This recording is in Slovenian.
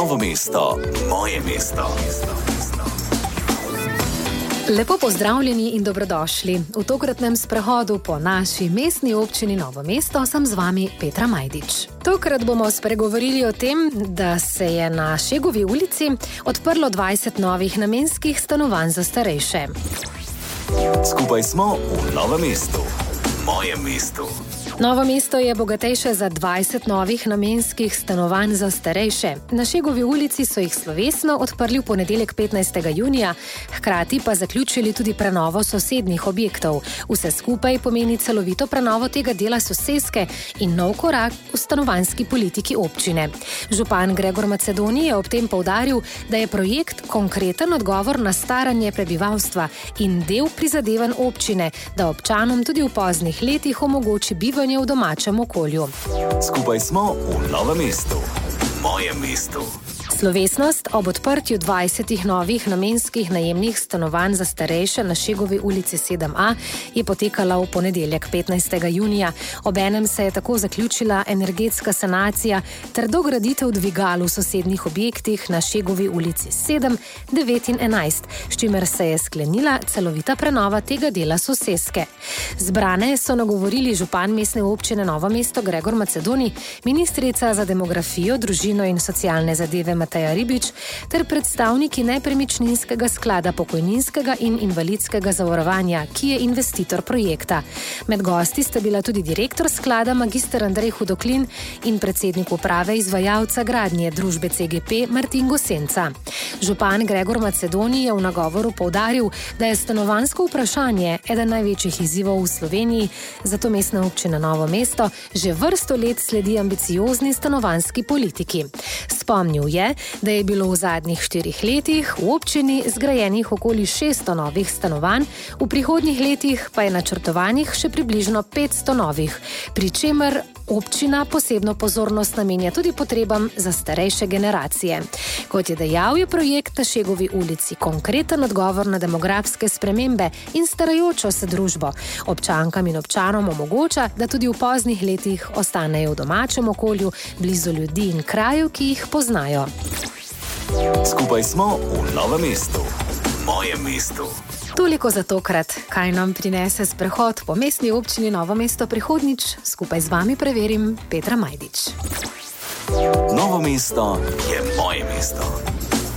Novo mesto, moje mesto. Lepo pozdravljeni in dobrodošli. V tokratnem sprehodu po naši mestni občini Novo mesto sem z vami Petra Majdič. Tokrat bomo spregovorili o tem, da se je na Šegovi ulici odprlo 20 novih namenskih stanovanj za starejše. Skupaj smo v Novem mestu, mojem mestu. Novo mesto je bogatejše za 20 novih namenskih stanovanj za starejše. Na Šegovi ulici so jih slovesno odprli v ponedeljek 15. junija, hkrati pa zaključili tudi prenovo sosednjih objektov. Vse skupaj pomeni celovito prenovo tega dela soseske in nov korak v stanovanjski politiki občine. Župan Gregor Macedoni je ob tem poudaril, da je projekt konkreten odgovor na staranje prebivalstva in del prizadevanj občine, da občanom tudi v poznih letih omogoči bivanje v domačem okolju. Skupaj smo v Novem mestu, mojem mestu. Slovesnost ob odprtju 20 novih namenskih najemnih stanovanj za starejše na Šegovi ulici 7A je potekala v ponedeljek 15. junija. Obenem se je tako zaključila energetska sanacija ter dograditev dvigal v sosednjih objektih na Šegovi ulici 7, 9 in 11, s čimer se je sklenila celovita prenova tega dela soseske. Zbrane so nagovorili župan mestne občine Novo mesto Gregor Macedoni, ministrica za demografijo, družino in socialne zadeve Mateja Ribič ter predstavniki nepremičninskega sklada pokojninskega in invalidskega zavarovanja, ki je investitor projekta. Med gosti sta bila tudi direktor sklada magister Andrej Hudoklin in predsednik uprave izvajalca gradnje družbe CGP Martin Gosenca. Župan Gregor Macedoni je v nagovoru poudaril, da je stanovanjsko vprašanje eden največjih izzivov v Sloveniji, zato mestna občina Novo mesto že vrsto let sledi ambiciozni stanovanjski politiki. Spomnil je, da je bilo v zadnjih 4 letih v občini zgrajenih okoli 600 novih stanovanj, v prihodnjih letih pa je načrtovanih še približno 500 novih, pri čemer občina posebno pozornost namenja tudi potrebam za starejše generacije. Kot je dejal, je projekt na Šegovi ulici konkreten odgovor na demografske spremembe in starajočo se družbo. Občankam in občanom omogoča, da tudi v poznih letih ostanejo v domačem okolju, blizu ljudi in krajev, ki jih poznajo. Skupaj smo v Novem mestu, mojem mestu. Toliko za tokrat. Kaj nam prinese sprehod po mestni občini Novo mesto prihodnjič, skupaj z vami preverim Petra Majdič. Novo mesto je moje mesto.